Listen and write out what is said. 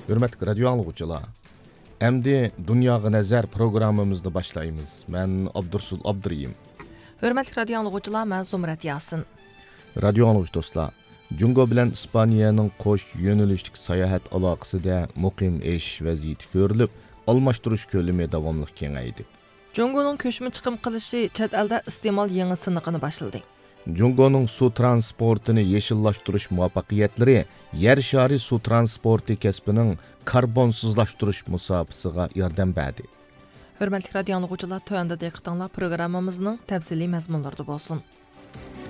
Hürmetli radyo anlıqçılar. Əmdi Dünyaya Nəzər proqramımızda başlayımız. Mən Abdursul Abduriyim. Hörmətli radio anlıqçılar, mən Zumrat Yasin. Radio anlıqçı dostlar. Cungo bilan İspaniyanın qoş yönülüşlük sayahat aloqasida muqim ish vaziyati ko'rilib, almashtirish ko'lami davomli kengaydi. Jungoning ko'chma chiqim qilishi chet elda iste'mol yangi siniqini boshladi. Jungoning suv transportini yeshillashtirish muvaffaqiyatlari yer shari suv transporti kasbining karbonsizlashtirish musobaqasiga yordam berdi. Hörmətli radio anlıqçılar, tövəndə diqqətinizlər proqramımızın təfsili məzmunlarında olsun.